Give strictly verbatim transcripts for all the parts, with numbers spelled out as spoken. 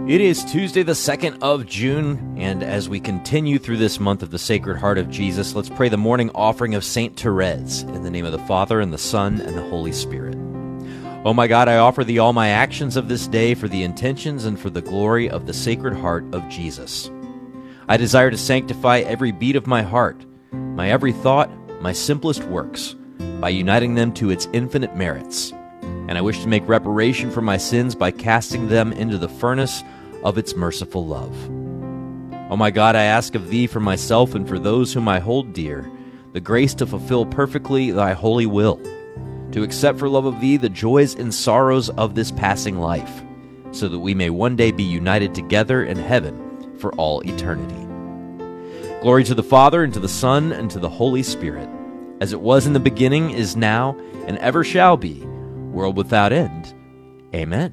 It is Tuesday, the second of June, and as we continue through this month of the Sacred Heart of Jesus, let's pray the morning offering of Saint Therese in the name of the Father, and the Son, and the Holy Spirit. Oh my God, I offer thee all my actions of this day for the intentions and for the glory of the Sacred Heart of Jesus. I desire to sanctify every beat of my heart, my every thought, my simplest works, by uniting them to its infinite merits. And I wish to make reparation for my sins by casting them into the furnace of its merciful love. O my God, I ask of thee for myself and for those whom I hold dear, the grace to fulfill perfectly thy holy will, to accept for love of thee the joys and sorrows of this passing life, so that we may one day be united together in heaven for all eternity. Glory to the Father, and to the Son, and to the Holy Spirit, as it was in the beginning, is now, and ever shall be, world without end. Amen.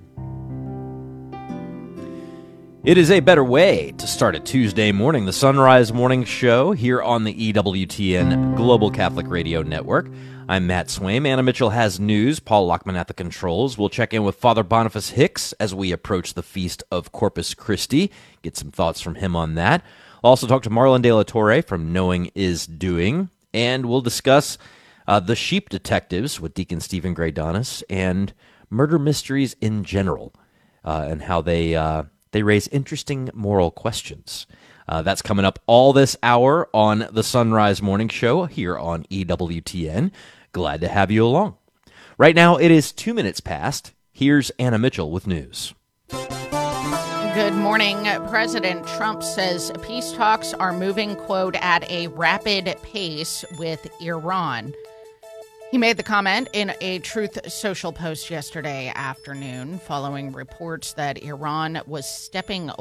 It is a better way to start a Tuesday morning, the Sunrise Morning Show here on the E W T N Global Catholic Radio Network. I'm Matt Swaim. Anna Mitchell has news. Paul Lockman at the controls. We'll check in with Father Boniface Hicks as we approach the feast of Corpus Christi. Get some thoughts from him on that. I'll also talk to Marlon De La Torre from Knowing is Doing, and we'll discuss uh, The Sheep Detectives with Deacon Stephen Gray-Donis and murder mysteries in general, uh, and how they... Uh, They raise interesting moral questions. Uh, that's coming up all this hour on the Sunrise Morning Show here on E W T N. Glad to have you along. Right now, it is two minutes past. Here's Anna Mitchell with news. Good morning. President Trump says peace talks are moving, quote, at a rapid pace with Iran. He made the comment in a Truth Social post yesterday afternoon following reports that Iran was stepping